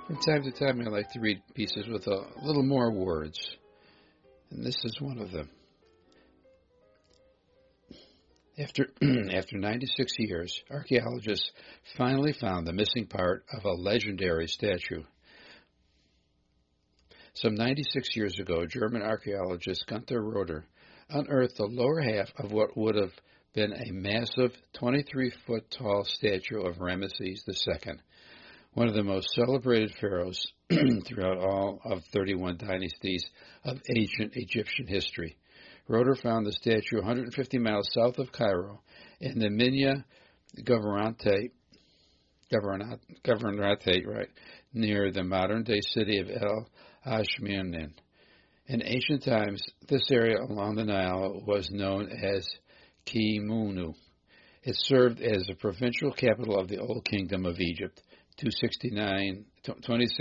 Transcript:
From time to time, I like to read pieces with a little more words, and this is one of them. After 96 years, archaeologists finally found the missing part of a legendary statue. Some 96 years ago, German archaeologist Gunther Roeder unearthed the lower half of what would have been a massive 23-foot tall statue of Ramesses II, one of the most celebrated pharaohs throughout all of 31 dynasties of ancient Egyptian history. Roeder found the statue 150 miles south of Cairo in the Minya Governorate, near the modern-day city of El Ashmianin. In ancient times, this area along the Nile was known as Kimunu. It served as the provincial capital of the Old Kingdom of Egypt, 26